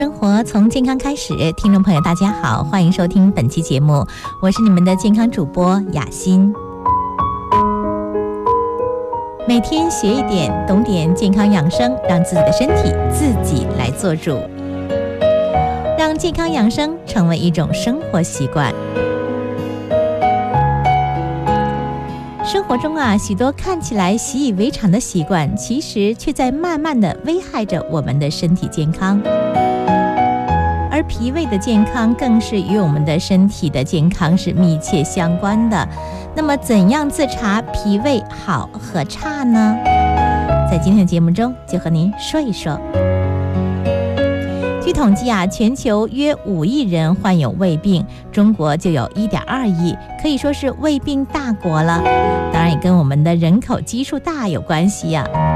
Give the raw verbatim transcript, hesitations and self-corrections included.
生活从健康开始，听众朋友大家好，欢迎收听本期节目，我是你们的健康主播雅欣。每天学一点，懂点健康养生，让自己的身体自己来做主，让健康养生成为一种生活习惯。生活中啊，许多看起来习以为常的习惯，其实却在慢慢的危害着我们的身体健康。而脾胃的健康更是与我们的身体的健康是密切相关的。那么怎样自查脾胃好和差呢？在今天的节目中就和您说一说。据统计啊，全球约五亿人患有胃病，中国就有 一点二亿，可以说是胃病大国了。当然也跟我们的人口基数大有关系啊。